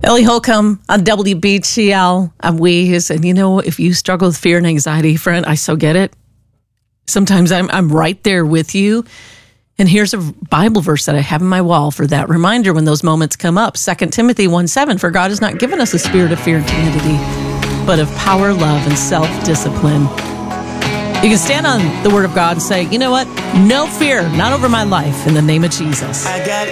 Ellie Holcomb on WBTL. I'm Weez. And if you struggle with fear and anxiety, friend, I so get it. Sometimes I'm right there with you. And here's a Bible verse that I have on my wall for that reminder when those moments come up. 2 Timothy 1:7, for God has not given us a spirit of fear and timidity, but of power, love, and self-discipline. You can stand on the word of God and say, you know what? No fear, not over my life, in the name of Jesus. I got